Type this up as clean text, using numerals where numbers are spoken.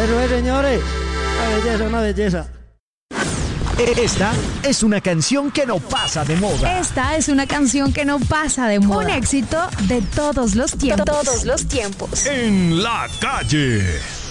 Eso es, señores. Una belleza, una belleza. Esta es una canción que no pasa de moda. Esta es una canción que no pasa de moda. Un éxito de todos los tiempos. En la calle.